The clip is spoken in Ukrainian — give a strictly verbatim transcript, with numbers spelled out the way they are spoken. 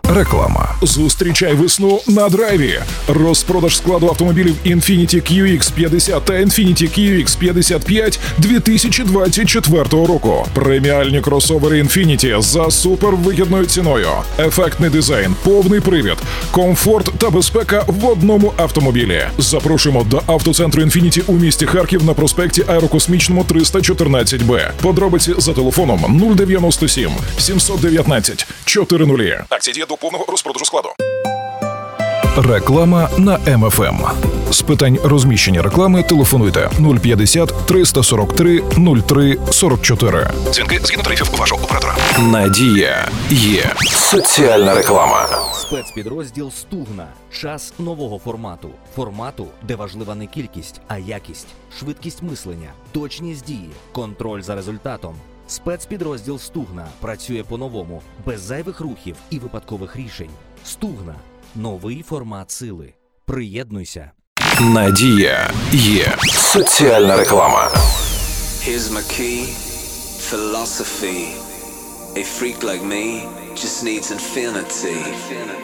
Реклама. Зустрічай весну на драйві. Розпродаж складу автомобілів Infiniti кью ікс п'ятдесят та Infiniti кью ікс п'ятдесят п'ять дві тисячі двадцять четвертого року. Преміальні кросовери Infiniti за супервигідною ціною. Ефектний дизайн, повний привід, комфорт та безпека в одному автомобілі. Запрошуємо до автоцентру Infiniti у місті Харків на проспекті Аерокосмічному триста чотирнадцять Б. Подробиці за телефоном нуль дев'яносто сім сімсот дев'ятнадцять чотирнадцять. Акція діє до повного розпродажу складу. Реклама на Ем Еф Ем. З питань розміщення реклами телефонуйте нуль п'ятдесят триста сорок три нуль три сорок чотири. Дзвінки згідно тарифів вашого оператора. Надія є. Соціальна реклама. Спецпідрозділ «Стугна». Час нового формату. Формату, де важлива не кількість, а якість. Швидкість мислення, точність дії, контроль за результатом. Спецпідрозділ «Стугна» працює по-новому, без зайвих рухів і випадкових рішень. «Стугна» – новий формат сили. Приєднуйся. Надія є. Соціальна реклама. Here's my key, philosophy. A freak like me just needs infinity.